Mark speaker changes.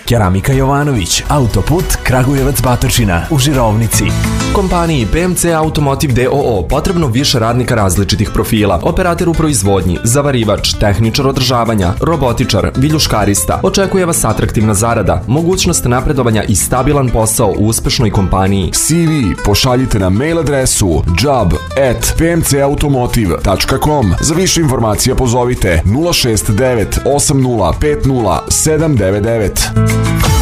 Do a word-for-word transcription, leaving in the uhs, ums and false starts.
Speaker 1: Keramika Jovanović, autoput Kragujevac Batočina u Žirovnici.
Speaker 2: Kompaniji P M C Automotive D O O potrebno više radnika različitih profila. Operater u proizvodnji, zavarivač, tehničar održavanja, robotičar, viljuškarista. Očekuje vas atraktivna zarada, mogućnost napredovanja i stabilan posao u uspešnoj kompaniji.
Speaker 3: C V pošaljite na mail adresu job at p m c automotive tačka com. Za više informacija pozovite nula šest devet osam nula pet nula sedam devet devet.